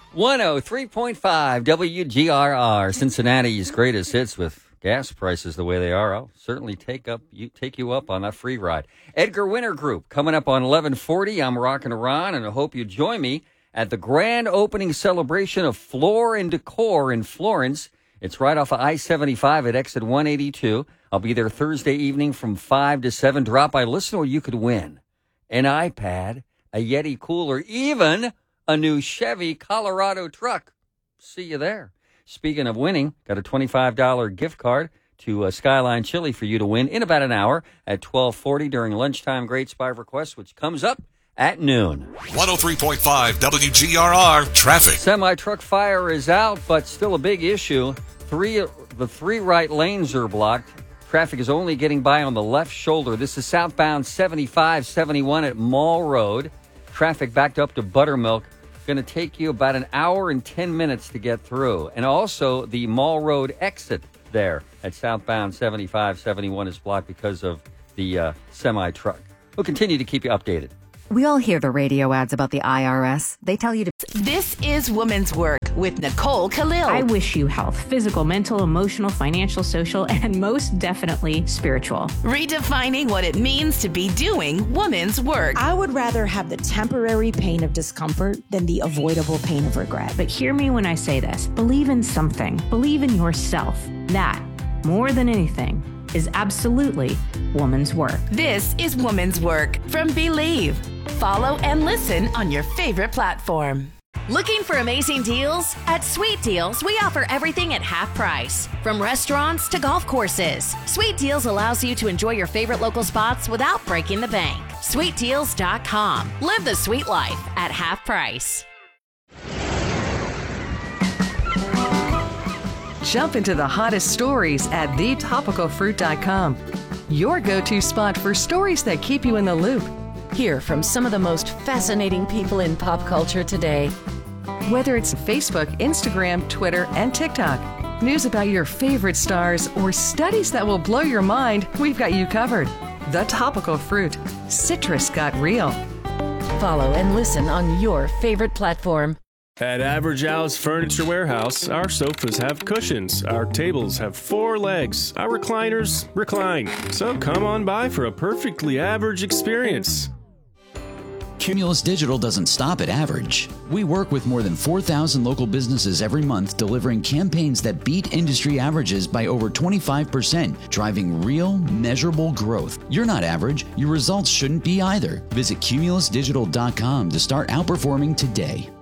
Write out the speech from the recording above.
103.5 WGRR, Cincinnati's greatest hits. With gas prices the way they are, I'll certainly take you up on that free ride. Edgar Winter Group coming up on 11:40. I'm Rockin' Ron, and I hope you join me at the grand opening celebration of Floor and Decor in Florence. It's right off of I-75 at exit 182. I'll be there Thursday evening from 5 to 7. Drop by, listen, or you could win an iPad, a Yeti cooler, even a new Chevy Colorado truck. See you there. Speaking of winning, got a $25 gift card to Skyline Chili for you to win in about an hour at 12:40 during lunchtime Great Spy Request, which comes up at noon. 103.5 WGRR traffic. Semi-truck fire is out, but still a big issue. The three right lanes are blocked. Traffic is only getting by on the left shoulder. This is southbound 75-71 at Mall Road. Traffic backed up to Buttermilk. Going to take you about an hour and 10 minutes to get through. And also the Mall Road exit there at southbound 75-71 is blocked because of the semi-truck. We'll continue to keep you updated. We all hear the radio ads about the IRS. They tell you to... This is Women's Work with Nicole Khalil. I wish you health, physical, mental, emotional, financial, social, and most definitely spiritual. Redefining what it means to be doing women's work. I would rather have the temporary pain of discomfort than the avoidable pain of regret. But hear me when I say this. Believe in something. Believe in yourself. That, more than anything, is absolutely woman's work. This is Woman's Work from Believe. Follow and listen on your favorite platform. Looking for amazing deals? At Sweet Deals, we offer everything at half price. From restaurants to golf courses, Sweet Deals allows you to enjoy your favorite local spots without breaking the bank. SweetDeals.com. Live the sweet life at half price. Jump into the hottest stories at thetopicalfruit.com. Your go-to spot for stories that keep you in the loop. Hear from some of the most fascinating people in pop culture today. Whether it's Facebook, Instagram, Twitter, and TikTok, news about your favorite stars, or studies that will blow your mind, we've got you covered. The Topical Fruit. Citrus got real. Follow and listen on your favorite platform. At Average Al's Furniture Warehouse, our sofas have cushions, our tables have 4 legs, our recliners recline. So come on by for a perfectly average experience. Cumulus Digital doesn't stop at average. We work with more than 4,000 local businesses every month, delivering campaigns that beat industry averages by over 25%, driving real, measurable growth. You're not average. Your results shouldn't be either. Visit cumulusdigital.com to start outperforming today.